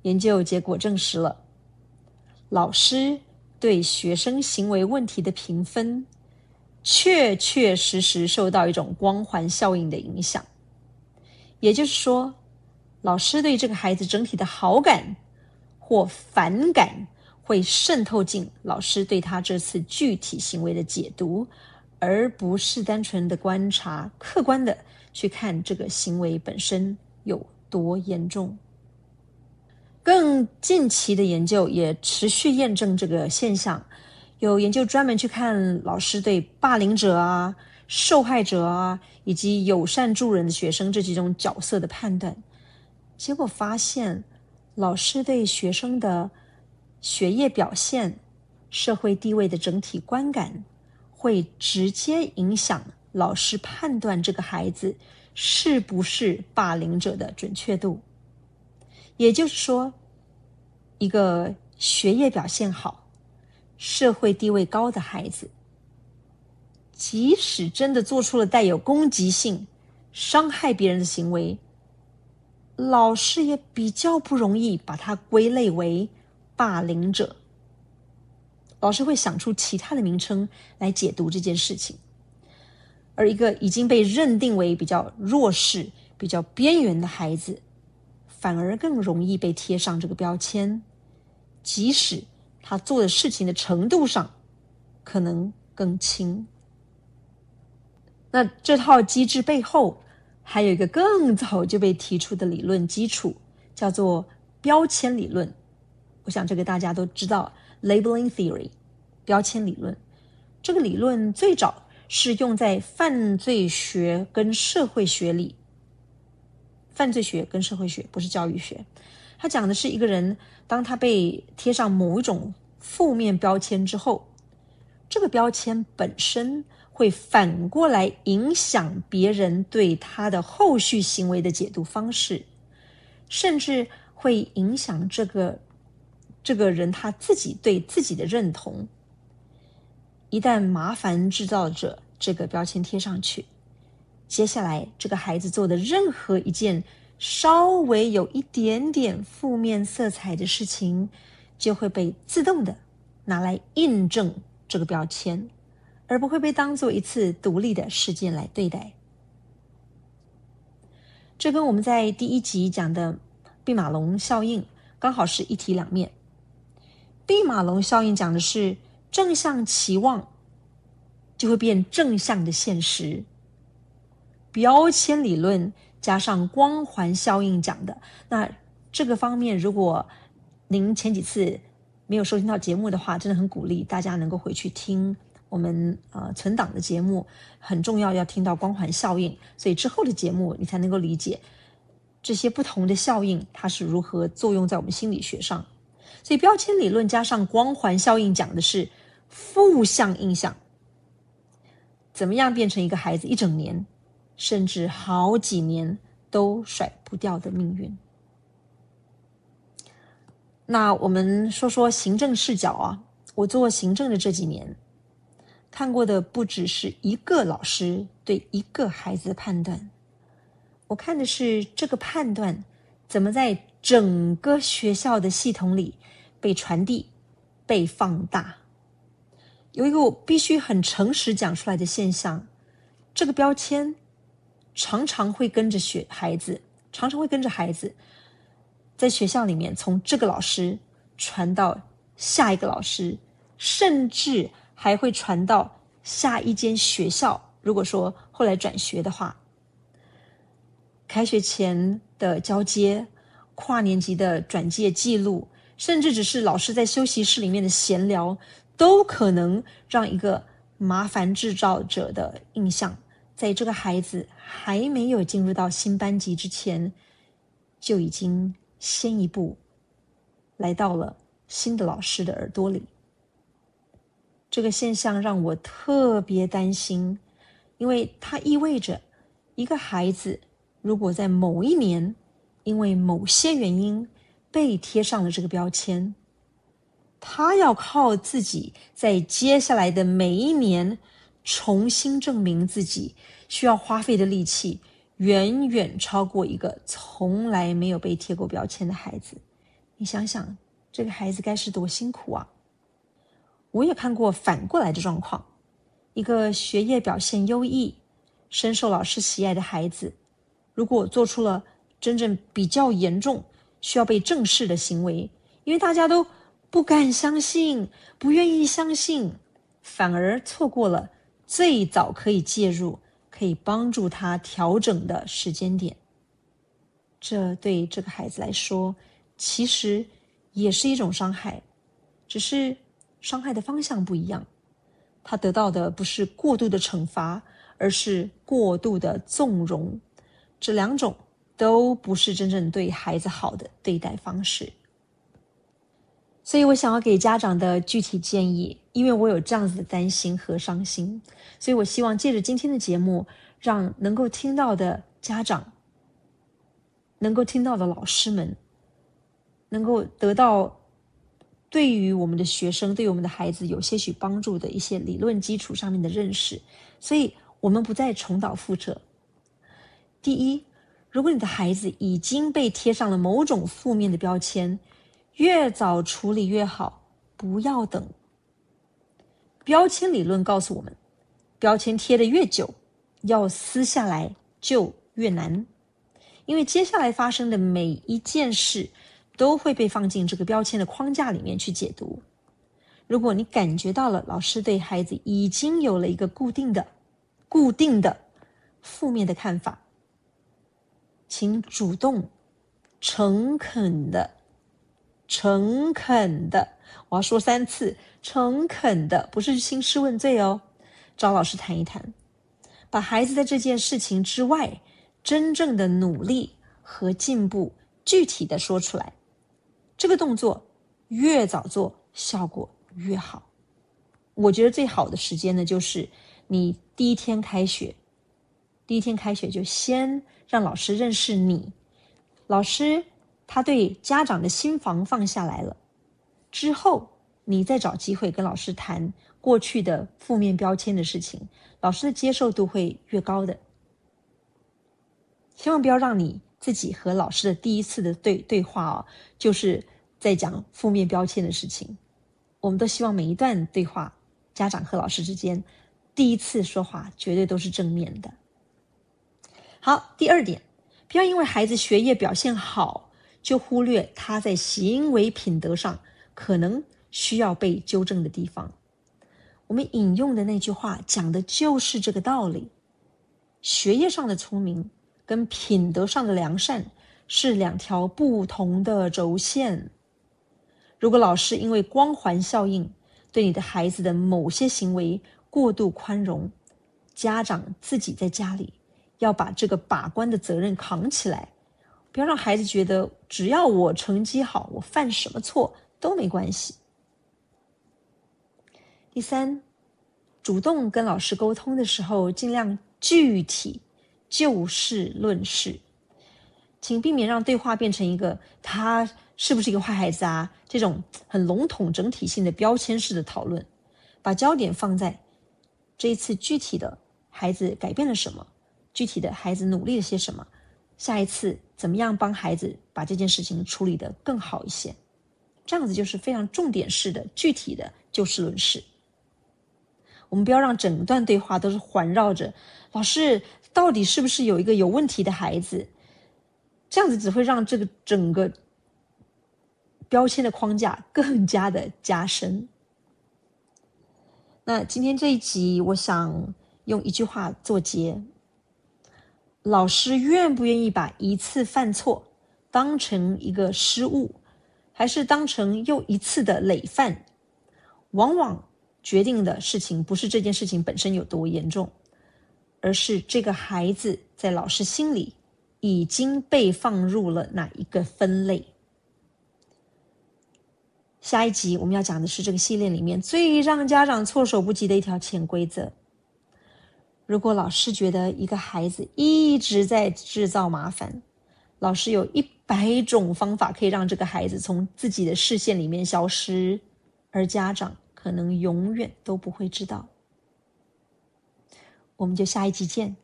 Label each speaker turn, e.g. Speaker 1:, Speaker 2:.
Speaker 1: 研究结果证实了，老师对学生行为问题的评分确确实实受到一种光环效应的影响。也就是说，老师对这个孩子整体的好感或反感会渗透进老师对他这次具体行为的解读，而不是单纯的观察，客观的去看这个行为本身有多严重。更近期的研究也持续验证这个现象，有研究专门去看老师对霸凌者啊、受害者啊以及友善助人的学生这几种角色的判断，结果发现老师对学生的学业表现、社会地位的整体观感会直接影响老师判断这个孩子是不是霸凌者的准确度。也就是说，一个学业表现好、社会地位高的孩子，即使真的做出了带有攻击性、伤害别人的行为，老师也比较不容易把他归类为霸凌者。老师会想出其他的名称来解读这件事情。而一个已经被认定为比较弱势、比较边缘的孩子，反而更容易被贴上这个标签，即使他做的事情的程度上可能更轻。那这套机制背后还有一个更早就被提出的理论基础，叫做标签理论。我想这个大家都知道 ，labeling theory， 标签理论。这个理论最早是用在犯罪学跟社会学里，犯罪学跟社会学不是教育学。他讲的是一个人当他被贴上某一种负面标签之后，这个标签本身会反过来影响别人对他的后续行为的解读方式，甚至会影响这个人他自己对自己的认同。一旦麻烦制造者这个标签贴上去，接下来这个孩子做的任何一件稍微有一点点负面色彩的事情，就会被自动的拿来印证这个标签，而不会被当作一次独立的事件来对待。这跟我们在第一集讲的毕马龙效应刚好是一体两面。毕马龙效应讲的是正向期望就会变正向的现实，标签理论加上光环效应讲的，那这个方面如果您前几次没有收听到节目的话，真的很鼓励大家能够回去听我们存档的节目，很重要要听到光环效应，所以之后的节目你才能够理解这些不同的效应它是如何作用在我们心理学上。所以标签理论加上光环效应讲的是负向印象，怎么样变成一个孩子一整年甚至好几年都甩不掉的命运。那我们说说行政视角啊，我做行政的这几年看过的不只是一个老师对一个孩子的判断，我看的是这个判断怎么在整个学校的系统里被传递、被放大。有一个我必须很诚实讲出来的现象，这个标签常常会跟着孩子在学校里面从这个老师传到下一个老师，甚至还会传到下一间学校，如果说后来转学的话。开学前的交接、跨年级的转介记录，甚至只是老师在休息室里面的闲聊，都可能让一个麻烦制造者的印象在这个孩子还没有进入到新班级之前，就已经先一步来到了新的老师的耳朵里。这个现象让我特别担心，因为它意味着一个孩子如果在某一年因为某些原因被贴上了这个标签，他要靠自己在接下来的每一年重新证明自己，需要花费的力气远远超过一个从来没有被贴过标签的孩子。 你想想，这个孩子该是多辛苦啊！我也看过反过来的状况，一个学业表现优异、深受老师喜爱的孩子，如果做出了真正比较严重、需要被正视的行为，因为大家都不敢相信、不愿意相信，反而错过了最早可以介入、可以帮助他调整的时间点。这对这个孩子来说，其实也是一种伤害，只是伤害的方向不一样。他得到的不是过度的惩罚，而是过度的纵容。这两种都不是真正对孩子好的对待方式。所以我想要给家长的具体建议，因为我有这样子的担心和伤心，所以我希望借着今天的节目，让能够听到的家长，能够听到的老师们，能够得到对于我们的学生，对于我们的孩子有些许帮助的一些理论基础上面的认识，所以我们不再重蹈覆辙。第一，如果你的孩子已经被贴上了某种负面的标签，越早处理越好，不要等。标签理论告诉我们，标签贴得越久，要撕下来就越难，因为接下来发生的每一件事都会被放进这个标签的框架里面去解读。如果你感觉到了老师对孩子已经有了一个固定的负面的看法，请主动诚恳的，我要说3次，诚恳的，不是兴师问罪哦，找老师谈一谈，把孩子在这件事情之外真正的努力和进步具体的说出来。这个动作越早做，效果越好。我觉得最好的时间呢，就是你第一天开学就先让老师认识你，老师他对家长的心防放下来了，之后你再找机会跟老师谈过去的负面标签的事情，老师的接受度会越高的。千万不要让你自己和老师的第一次的对话就是在讲负面标签的事情。我们都希望每一段对话，家长和老师之间第一次说话绝对都是正面的。好，第二点，不要因为孩子学业表现好，就忽略他在行为品德上可能需要被纠正的地方。我们引用的那句话讲的就是这个道理。学业上的聪明跟品德上的良善是2条不同的轴线。如果老师因为光环效应对你的孩子的某些行为过度宽容，家长自己在家里要把这个把关的责任扛起来，不要让孩子觉得只要我成绩好，我犯什么错都没关系。第三，主动跟老师沟通的时候，尽量具体就事论事，请避免让对话变成一个他是不是一个坏孩子啊这种很笼统整体性的标签式的讨论，把焦点放在这一次具体的孩子改变了什么，具体的孩子努力了些什么，下一次怎么样帮孩子把这件事情处理得更好一些。这样子就是非常重点式的具体的就事论事。我们不要让整段对话都是环绕着老师到底是不是有一个有问题的孩子，这样子只会让这个整个标签的框架更加的加深。那今天这一集我想用一句话做结，老师愿不愿意把一次犯错当成一个失误，还是当成又一次的累犯，往往决定的事情不是这件事情本身有多严重，而是这个孩子在老师心里已经被放入了哪一个分类。下一集我们要讲的是这个系列里面最让家长措手不及的一条潜规则。如果老师觉得一个孩子一直在制造麻烦，老师有100种方法可以让这个孩子从自己的视线里面消失，而家长可能永远都不会知道。我们就下一集见。